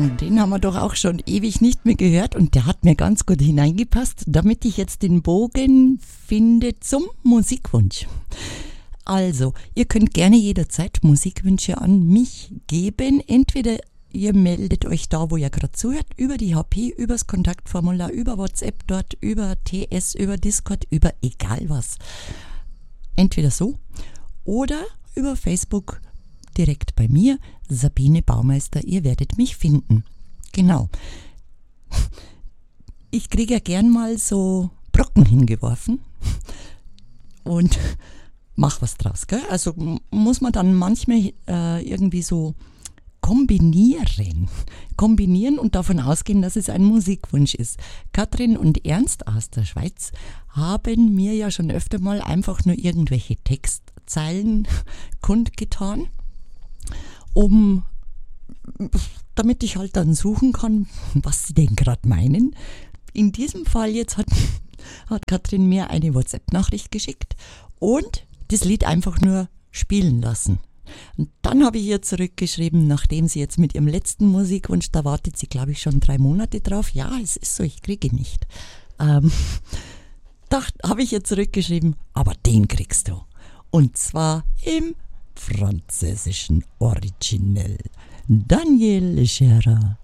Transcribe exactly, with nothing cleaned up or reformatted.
Den haben wir doch auch schon ewig nicht mehr gehört und der hat mir ganz gut hineingepasst, damit ich jetzt den Bogen finde zum Musikwunsch. Also, ihr könnt gerne jederzeit Musikwünsche an mich geben. Entweder ihr meldet euch da, wo ihr gerade zuhört, über die H P, übers Kontaktformular, über WhatsApp dort, über T S, über Discord, über egal was. Entweder so oder über Facebook direkt bei mir, Sabine Baumeister, ihr werdet mich finden. Genau. Ich kriege ja gern mal so Brocken hingeworfen und mach was draus, gell? Also muss man dann manchmal äh, irgendwie so kombinieren. Kombinieren und davon ausgehen, dass es ein Musikwunsch ist. Katrin und Ernst aus der Schweiz haben mir ja schon öfter mal einfach nur irgendwelche Textzeilen kundgetan, um, damit ich halt dann suchen kann, was sie denn gerade meinen. In diesem Fall jetzt hat, hat Katrin mir eine WhatsApp-Nachricht geschickt und das Lied einfach nur spielen lassen. Und dann habe ich ihr zurückgeschrieben, nachdem sie jetzt mit ihrem letzten Musikwunsch, da wartet sie, glaube ich, schon drei Monate drauf. Ja, es ist so, ich kriege nicht. Ähm, da habe ich ihr zurückgeschrieben, aber den kriegst du. Und zwar im französischen Original. Daniel Scherer.